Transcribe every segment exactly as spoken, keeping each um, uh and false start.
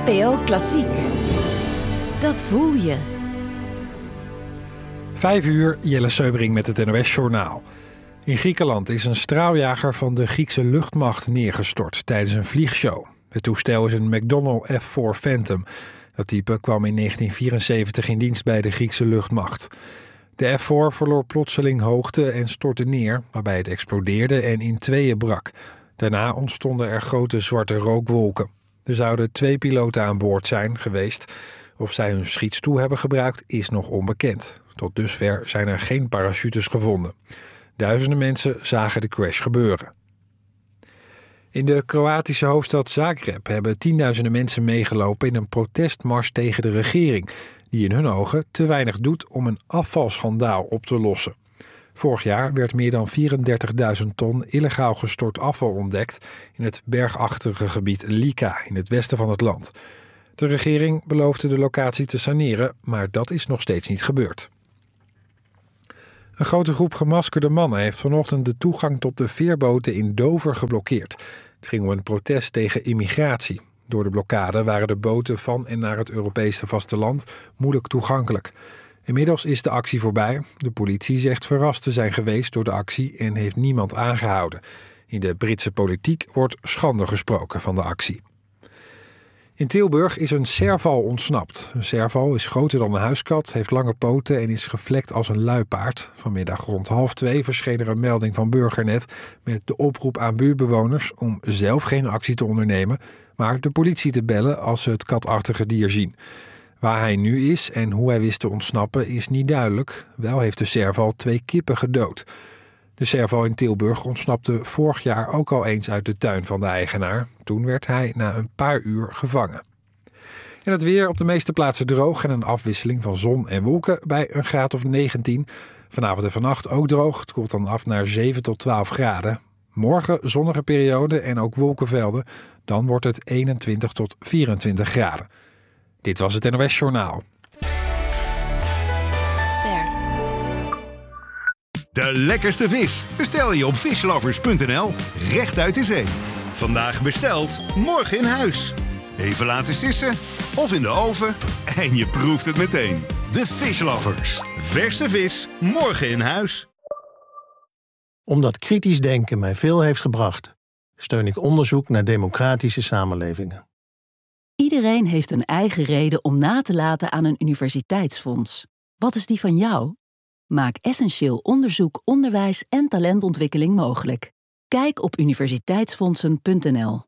N P O Klassiek. Dat voel je. Vijf uur, Jelle Seubering met het N O S-journaal. In Griekenland is een straaljager van de Griekse luchtmacht neergestort tijdens een vliegshow. Het toestel is een McDonnell F vier Phantom. Dat type kwam in negentien vierenzeventig in dienst bij de Griekse luchtmacht. De F vier verloor plotseling hoogte en stortte neer, waarbij het explodeerde en in tweeën brak. Daarna ontstonden er grote zwarte rookwolken. Er zouden twee piloten aan boord zijn geweest. Of zij hun schietstoel hebben gebruikt is nog onbekend. Tot dusver zijn er geen parachutes gevonden. Duizenden mensen zagen de crash gebeuren. In de Kroatische hoofdstad Zagreb hebben tienduizenden mensen meegelopen in een protestmars tegen de regering, die in hun ogen te weinig doet om een afvalschandaal op te lossen. Vorig jaar werd meer dan vierendertigduizend ton illegaal gestort afval ontdekt in het bergachtige gebied Lika in het westen van het land. De regering beloofde de locatie te saneren, maar dat is nog steeds niet gebeurd. Een grote groep gemaskerde mannen heeft vanochtend de toegang tot de veerboten in Dover geblokkeerd. Het ging om een protest tegen immigratie. Door de blokkade waren de boten van en naar het Europese vasteland moeilijk toegankelijk. Inmiddels is de actie voorbij. De politie zegt verrast te zijn geweest door de actie en heeft niemand aangehouden. In de Britse politiek wordt schande gesproken van de actie. In Tilburg is een serval ontsnapt. Een serval is groter dan een huiskat, heeft lange poten en is gevlekt als een luipaard. Vanmiddag rond half twee verscheen er een melding van Burgernet met de oproep aan buurtbewoners om zelf geen actie te ondernemen, maar de politie te bellen als ze het katachtige dier zien. Waar hij nu is en hoe hij wist te ontsnappen is niet duidelijk. Wel heeft de serval twee kippen gedood. De serval in Tilburg ontsnapte vorig jaar ook al eens uit de tuin van de eigenaar. Toen werd hij na een paar uur gevangen. En het weer op de meeste plaatsen droog en een afwisseling van zon en wolken bij een graad of negentien. Vanavond en vannacht ook droog. Het koelt dan af naar zeven tot twaalf graden. Morgen zonnige periode en ook wolkenvelden. Dan wordt het eenentwintig tot vierentwintig graden. Dit was het N O S-journaal. De lekkerste vis bestel je op vislovers punt n l, recht uit de zee. Vandaag besteld, morgen in huis. Even laten sissen of in de oven en je proeft het meteen. De Vislovers. Verse vis, morgen in huis. Omdat kritisch denken mij veel heeft gebracht, steun ik onderzoek naar democratische samenlevingen. Iedereen heeft een eigen reden om na te laten aan een universiteitsfonds. Wat is die van jou? Maak essentieel onderzoek, onderwijs en talentontwikkeling mogelijk. Kijk op universiteitsfondsen punt n l.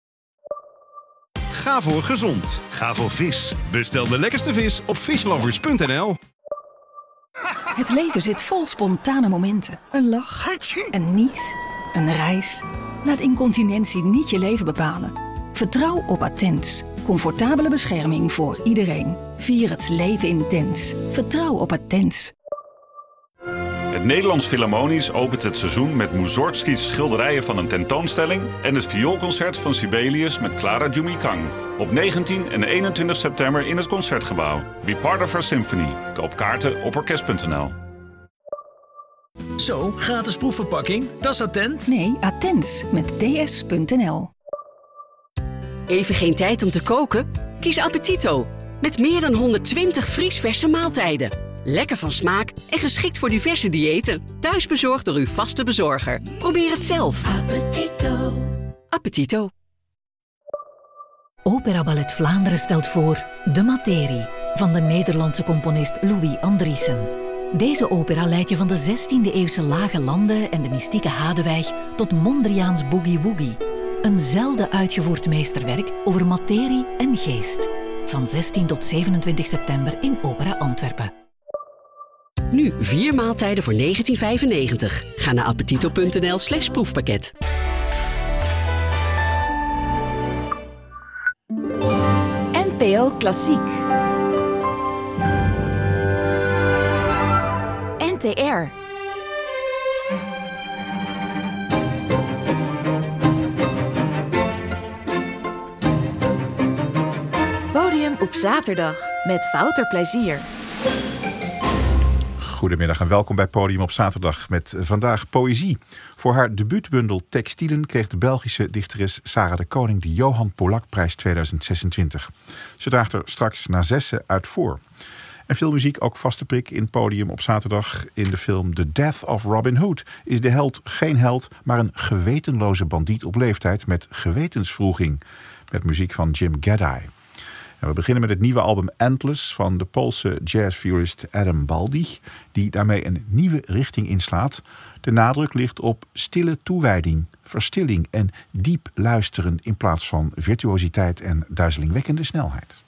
Ga voor gezond. Ga voor vis. Bestel de lekkerste vis op vislovers punt n l. Het leven zit vol spontane momenten. Een lach, een nies, een reis. Laat incontinentie niet je leven bepalen. Vertrouw op Attens. Comfortabele bescherming voor iedereen. Vier het leven intens. Vertrouw op Attens. Het Nederlands Philharmonisch opent het seizoen met Mussorgskys schilderijen van een tentoonstelling en het vioolconcert van Sibelius met Clara Jumikang. Op negentien en eenentwintig september in het Concertgebouw. Be part of our symphony. Koop kaarten op orkest punt n l. Zo, gratis proefverpakking. Dat is Attent? Nee, Attens met d s punt n l. Even geen tijd om te koken? Kies Appetito. Met meer dan honderdtwintig vriesverse maaltijden. Lekker van smaak en geschikt voor diverse diëten. Thuis bezorgd door uw vaste bezorger. Probeer het zelf. Appetito. Appetito. Opera Ballet Vlaanderen stelt voor De Materie van de Nederlandse componist Louis Andriessen. Deze opera leidt je van de zestiende-eeuwse lage landen en de mystieke Hadewijk tot Mondriaans Boogie Woogie. Een zelden uitgevoerd meesterwerk over materie en geest. Van zestien tot zevenentwintig september in Opera Antwerpen. Nu vier maaltijden voor negentien vijfennegentig. Ga naar appetito punt n l slash proefpakket. N P O Klassiek. N T R. Podium op zaterdag met Wouter Plezier. Goedemiddag en welkom bij Podium op zaterdag met vandaag poëzie. Voor haar debuutbundel Textielen kreeg de Belgische dichteres Sarah de Koning de Johan Polakprijs tweeduizend zesentwintig. Ze draagt er straks na zessen uit voor. En veel muziek, ook vaste prik in Podium op zaterdag. In de film The Death of Robin Hood is de held geen held, maar een gewetenloze bandiet op leeftijd met gewetenswroeging. Met muziek van Jim Gaddai. En we beginnen met het nieuwe album Endless van de Poolse jazzviolist Adam Baldi, die daarmee een nieuwe richting inslaat. De nadruk ligt op stille toewijding, verstilling en diep luisteren in plaats van virtuositeit en duizelingwekkende snelheid.